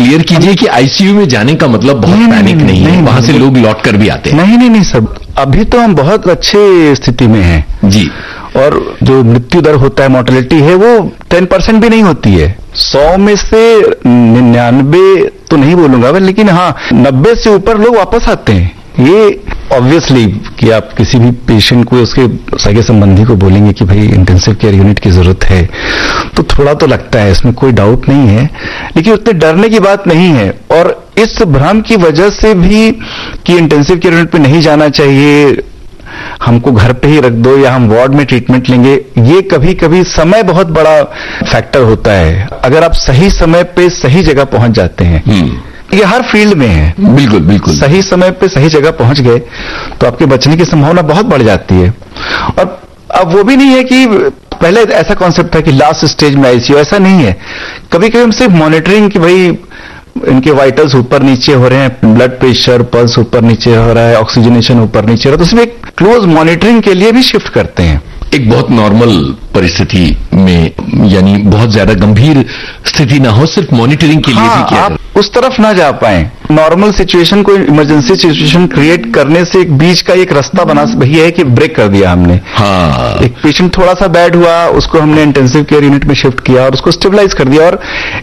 Clear कीजिए कि ICU में जाने का मतलब बहुत पैनिक नहीं है, वहां से लोग लौट कर भी आते हैं। नहीं सब, अभी तो हम बहुत अच्छे स्थिति में हैं जी। और जो मृत्यु दर होता है, मोर्टेलिटी है, वो 10% भी नहीं होती है। 100 में से 99 तो नहीं बोलूंगा, लेकिन हाँ 90 से ऊपर लोग वापस आते हैं। ये ऑब्वियसली कि आप किसी भी पेशेंट को, उसके सगे संबंधी को बोलेंगे कि भाई इंटेंसिव केयर यूनिट की जरूरत है, तो थोड़ा तो लगता है, इसमें कोई डाउट नहीं है, लेकिन उतने डरने की बात नहीं है। और इस भ्रम की वजह से भी कि इंटेंसिव केयर यूनिट पे नहीं जाना चाहिए, हमको घर पे ही रख दो या हम वार्ड में ट्रीटमेंट लेंगे, ये कभी कभी समय बहुत बड़ा फैक्टर होता है। अगर आप सही समय पे सही जगह पहुंच जाते हैं, ये हर फील्ड में है, बिल्कुल सही समय पे सही जगह पहुंच गए तो आपके बचने की संभावना बहुत बढ़ जाती है। और अब वो भी नहीं है कि पहले ऐसा कॉन्सेप्ट था कि लास्ट स्टेज में आईसीयू, ऐसा नहीं है। कभी कभी हम सिर्फ मॉनिटरिंग कि भाई इनके वाइटल्स ऊपर नीचे हो रहे हैं, ब्लड प्रेशर, पल्स ऊपर नीचे हो रहा है, ऑक्सीजनेशन ऊपर नीचे हो रहा है, तो उसमें एक क्लोज मॉनिटरिंग के लिए भी शिफ्ट करते हैं। एक बहुत नॉर्मल परिस्थिति में, यानी बहुत ज्यादा गंभीर स्थिति ना हो, सिर्फ मॉनिटरिंग के लिए भी किया आप उस तरफ ना जा पाए। नॉर्मल सिचुएशन को इमरजेंसी सिचुएशन क्रिएट करने से एक बीच का एक रास्ता बना वही है कि ब्रेक कर दिया हमने। हाँ, एक पेशेंट थोड़ा सा बैड हुआ, उसको हमने इंटेंसिव केयर यूनिट में शिफ्ट किया और उसको स्टेबलाइज कर दिया, और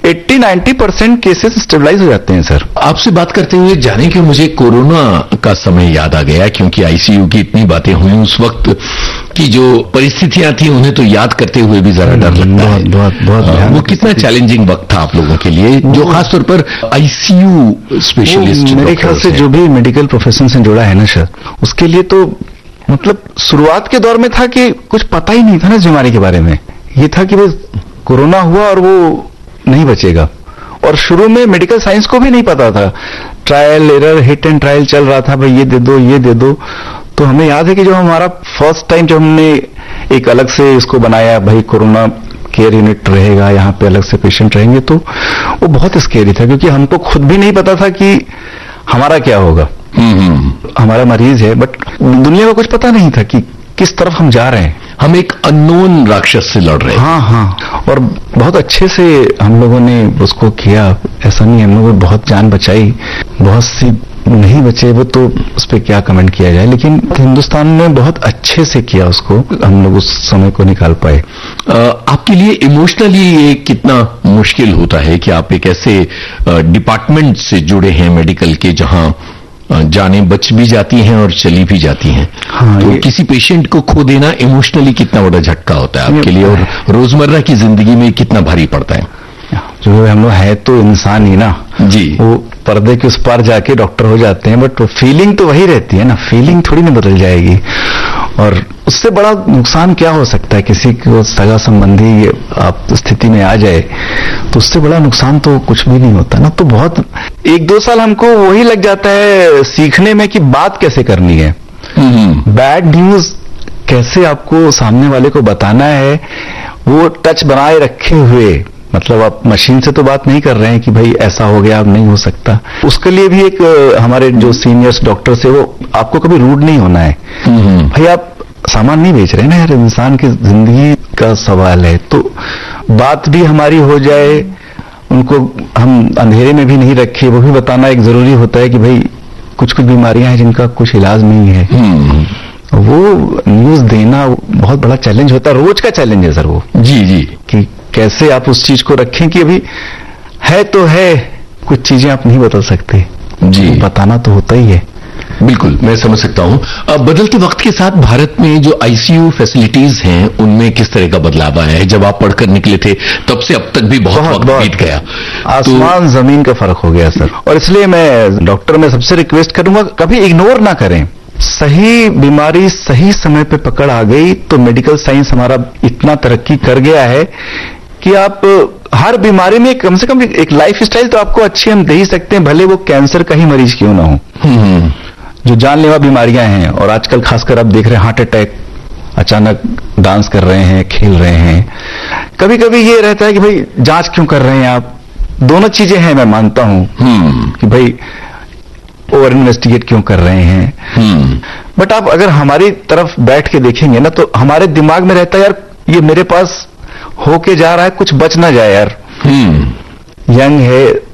80-90% केसेस स्टेबलाइज हो जाते हैं। सर, आपसे बात करते हुए जाने के मुझे कोरोना का समय याद आ गया, क्योंकि आईसीयू की इतनी बातें हुई, उस वक्त की जो परिस्थितियां थी उन्हें तो याद करते हुए भी जरा डर लगता है। बहुत वो कितना चैलेंजिंग वक्त था आप लोगों के लिए, जो खासतौर पर आईसीयू स्पेशलिस्ट। मेरे ख्याल से जो भी मेडिकल प्रोफेशन से जुड़ा है ना सर, उसके लिए तो मतलब शुरुआत के दौर में था कि कुछ पता ही नहीं था ना इस बीमारी के बारे में। ये था कि बस कोरोना हुआ और वो नहीं बचेगा, और शुरू में मेडिकल साइंस को भी नहीं पता था, trial error, hit and trial चल रहा था, भाई ये दे दो ये दे दो। तो हमें याद है कि जो हमारा फर्स्ट टाइम जब हमने एक अलग से इसको बनाया, भाई कोरोना केयर यूनिट रहेगा, यहाँ पे अलग से पेशेंट रहेंगे, तो वो बहुत स्केरी था, क्योंकि हमको खुद भी नहीं पता था कि हमारा क्या होगा। हमारा मरीज है, बट दुनिया को कुछ पता नहीं था कि किस तरफ हम जा रहे हैं। हम एक अननोन राक्षस से लड़ रहे हैं। हाँ, और बहुत अच्छे से हम लोगों ने उसको किया। ऐसा नहीं, हम लोगों ने बहुत जान बचाई, बहुत सी नहीं बचे वो तो उस पर क्या कमेंट किया जाए, लेकिन हिंदुस्तान ने बहुत अच्छे से किया उसको, हम लोग उस समय को निकाल पाए। आपके लिए इमोशनली ये कितना मुश्किल होता है कि आप एक ऐसे डिपार्टमेंट से जुड़े हैं मेडिकल के, जहां जानें बच भी जाती हैं और चली भी जाती हैं। हाँ, तो किसी पेशेंट को खो देना इमोशनली कितना बड़ा झटका होता है आपके लिए, और रोजमर्रा की जिंदगी में कितना भारी पड़ता है। जो हम लोग है तो इंसान ही ना जी, वो पर्दे के उस पार जाके डॉक्टर हो जाते हैं, बट फीलिंग तो वही रहती है ना, फीलिंग थोड़ी ना बदल जाएगी। और उससे बड़ा नुकसान क्या हो सकता है, किसी को सगा संबंधी आप स्थिति में आ जाए तो उससे बड़ा नुकसान तो कुछ भी नहीं होता ना। तो बहुत 1-2 साल हमको वही लग जाता है सीखने में कि बात कैसे करनी है, बैड न्यूज कैसे आपको सामने वाले को बताना है, वो टच बनाए रखे हुए। मतलब आप मशीन से तो बात नहीं कर रहे हैं कि भाई ऐसा हो गया, अब नहीं हो सकता। उसके लिए भी एक हमारे जो सीनियर्स डॉक्टर्स है, वो आपको कभी रूड नहीं होना है। भाई आप सामान नहीं बेच रहे ना यार, इंसान की जिंदगी का सवाल है, तो बात भी हमारी हो जाए, उनको हम अंधेरे में भी नहीं रखे, वो भी बताना एक जरूरी होता है कि भाई कुछ कुछ बीमारियां हैं जिनका कुछ इलाज नहीं है। वो न्यूज देना बहुत बड़ा चैलेंज होता है, रोज का चैलेंज है सर वो। जी, कि कैसे आप उस चीज को रखें कि अभी है तो है, कुछ चीजें आप नहीं बदल सकते जी, बताना तो होता ही है। बिल्कुल, मैं समझ सकता हूं। अब बदलते वक्त के साथ भारत में जो आईसीयू फैसिलिटीज हैं, उनमें किस तरह का बदलाव आया है? जब आप पढ़कर निकले थे तब से अब तक भी बहुत वक्त बीत गया, आसमान जमीन का फर्क हो गया सर। और इसलिए मैं डॉक्टर में सबसे रिक्वेस्ट करूंगा, कभी इग्नोर ना करें। सही बीमारी सही समय पे पकड़ आ गई तो मेडिकल साइंस हमारा इतना तरक्की कर गया है कि आप हर बीमारी में कम से कम एक लाइफ स्टाइल तो आपको अच्छी हम दे ही सकते हैं, भले वो कैंसर का ही मरीज क्यों ना हो। जो जानलेवा बीमारियां हैं, और आजकल खासकर आप देख रहे हैं हार्ट अटैक, अचानक डांस कर रहे हैं, खेल रहे हैं। कभी कभी ये रहता है कि भाई जांच क्यों कर रहे हैं आप, दोनों चीजें हैं, मैं मानता हूं कि भाई ओवर इन्वेस्टिगेट क्यों कर रहे हैं। बट आप अगर हमारी तरफ बैठ के देखेंगे ना, तो हमारे दिमाग में रहता है यार ये मेरे पास होके जा रहा है, कुछ बच ना जाए यार। यंग है,